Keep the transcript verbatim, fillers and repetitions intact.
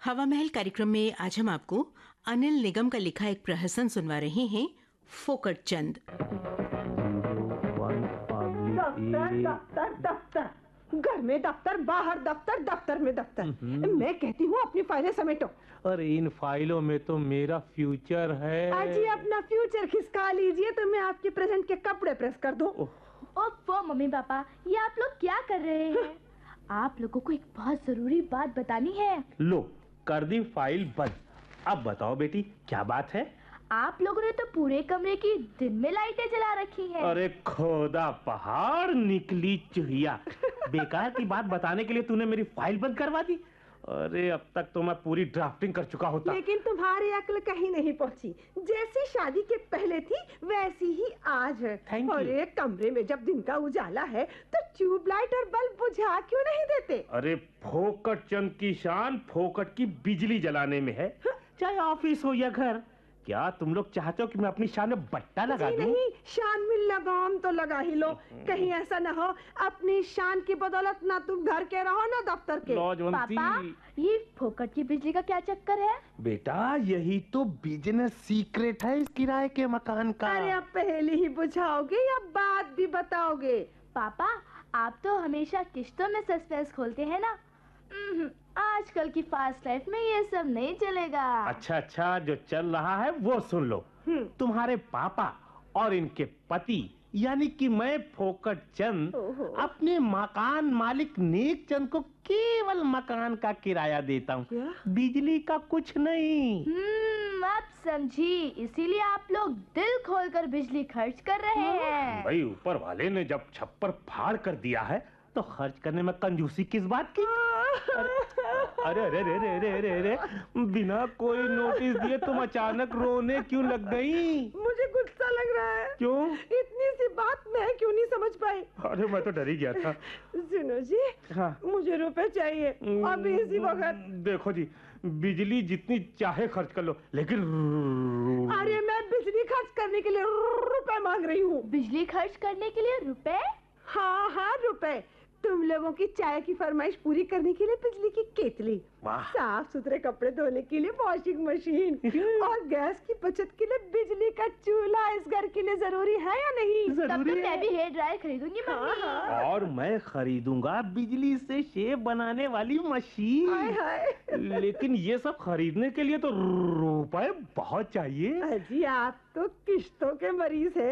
हवा महल कार्यक्रम में आज हम आपको अनिल निगम का लिखा एक प्रहसन सुनवा रहे हैं, फोकट चंद। दफ्तर दफ्तर दफ्तर, घर में दफ्तर, बाहर दफ्तर, दफ्तर में दफ्तर। मैं कहती हूँ अपनी फाइलें समेटो। अरे इन फाइलों में तो मेरा फ्यूचर है। अजी अपना फ्यूचर खिसका लीजिए तो मैं आपके प्रेजेंट के कपड़े प्रेस कर दूं। ओफो मम्मी पापा, ये आप लोग क्या कर रहे हैं? आप लोगों को एक बहुत जरूरी बात बतानी है। लो कर दी फाइल बंद। अब बताओ बेटी क्या बात है? आप लोगों ने तो पूरे कमरे की दिन में लाइटें जला रखी हैं। अरे खोदा पहाड़ निकली चुहिया, बेकार की बात बताने के लिए तूने मेरी फाइल बंद करवा दी। अरे अब तक तो मैं पूरी ड्राफ्टिंग कर चुका होता। लेकिन तुम्हारी अक्ल कहीं नहीं पहुंची। जैसी शादी के पहले थी वैसी ही आज है। Thank you. और एक कमरे में जब दिन का उजाला है तो ट्यूबलाइट और बल्ब बुझा क्यों नहीं देते? अरे फोकट चंद की शान फोकट की बिजली जलाने में है, चाहे ऑफिस हो या घर। क्या तुम लोग चाहते हो कि मैं अपनी शान में बट्टा लगा दूं? नहीं, शान में लगाम तो लगा ही लो। कहीं ऐसा ना हो अपनी शान की बदौलत ना तुम घर के रहो ना दफ्तर के। पापा, ये फोकट की बिजली का क्या चक्कर है? बेटा यही तो बिजनेस सीक्रेट है इस किराए के मकान का। अरे अब पहले ही बुझाओगे या बाद भी बताओगे? पापा आप तो हमेशा किश्तों में सस्पेंस खोलते हैं ना। आजकल की फास्ट लाइफ में ये सब नहीं चलेगा। अच्छा अच्छा, जो चल रहा है वो सुन लो। तुम्हारे पापा और इनके पति यानी कि मैं फोकट चंद अपने मकान मालिक नेक चंद को केवल मकान का किराया देता हूँ, बिजली का कुछ नहीं। हम्म, अब समझी। इसीलिए आप लोग दिल खोलकर बिजली खर्च कर रहे हैं। भाई ऊपर वाले ने जब छप्पर फाड़ कर दिया है तो खर्च करने में कंजूसी किस बात की? अरे अरे अरे अरे अरे अरे बिना कोई नोटिस दिए तुम अचानक रोने क्यों लग गई? मुझे गुस्सा लग रहा है। क्यों? इतनी सी बात मैं क्यों नहीं समझ पाई? अरे मैं तो डर ही गया था। सुनो जी, हाँ। मुझे रुपए चाहिए अभी इसी वक्त। देखो जी, बिजली जितनी चाहे खर्च कर लो, लेकिन अरे मैं बिजली खर्च करने के लिए रुपए मांग रही हूँ। बिजली खर्च करने के लिए रुपए? हाँ हाँ रुपए। तुम लोगों की चाय की फरमाइश पूरी करने के लिए बिजली की केतली, साफ सुथरे कपड़े धोने के लिए वॉशिंग मशीन और गैस की बचत के लिए बिजली का चूल्हा इस घर के लिए जरूरी है या नहीं? तब तो मैं भी हेयर ड्रायर खरीदूंगी मम्मी। हाँ, हाँ। और मैं खरीदूंगा बिजली से शेव बनाने वाली मशीन। हाय हाय। लेकिन ये सब खरीदने के लिए तो रुपए बहुत चाहिए। अजी आप तो किश्तों के मरीज हैं।